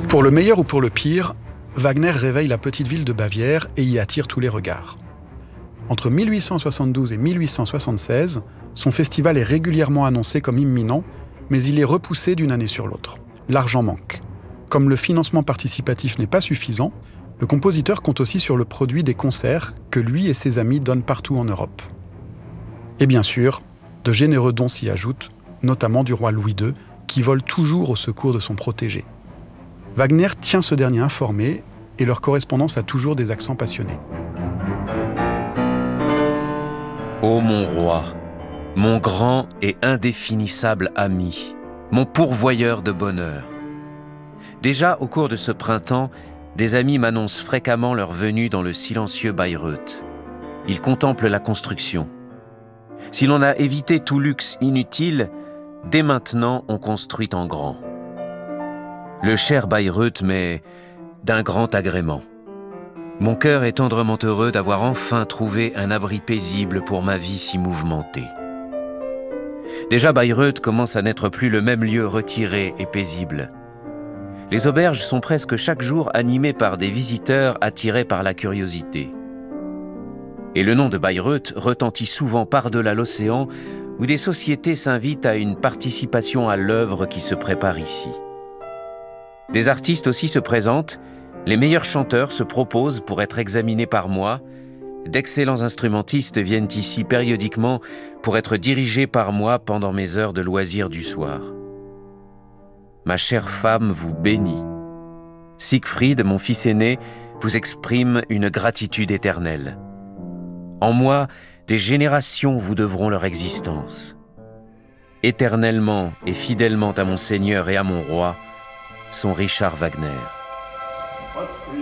Pour le meilleur ou pour le pire, Wagner réveille la petite ville de Bavière et y attire tous les regards. Entre 1872 et 1876, son festival est régulièrement annoncé comme imminent, mais il est repoussé d'une année sur l'autre. L'argent manque. Comme le financement participatif n'est pas suffisant, le compositeur compte aussi sur le produit des concerts que lui et ses amis donnent partout en Europe. Et bien sûr, de généreux dons s'y ajoutent, notamment du roi Louis II, qui vole toujours au secours de son protégé. Wagner tient ce dernier informé et leur correspondance a toujours des accents passionnés. Ô mon roi, mon grand et indéfinissable ami, mon pourvoyeur de bonheur. Déjà au cours de ce printemps, des amis m'annoncent fréquemment leur venue dans le silencieux Bayreuth. Ils contemplent la construction. Si l'on a évité tout luxe inutile, dès maintenant on construit en grand. Le cher Bayreuth m'est d'un grand agrément. Mon cœur est tendrement heureux d'avoir enfin trouvé un abri paisible pour ma vie si mouvementée. Déjà Bayreuth commence à n'être plus le même lieu retiré et paisible. Les auberges sont presque chaque jour animées par des visiteurs attirés par la curiosité. Et le nom de Bayreuth retentit souvent par-delà l'océan, où des sociétés s'invitent à une participation à l'œuvre qui se prépare ici. Des artistes aussi se présentent, les meilleurs chanteurs se proposent pour être examinés par moi, d'excellents instrumentistes viennent ici périodiquement pour être dirigés par moi pendant mes heures de loisirs du soir. Ma chère femme vous bénit. Siegfried, mon fils aîné, vous exprime une gratitude éternelle. En moi, des générations vous devront leur existence. Éternellement et fidèlement à mon Seigneur et à mon roi, son Richard Wagner.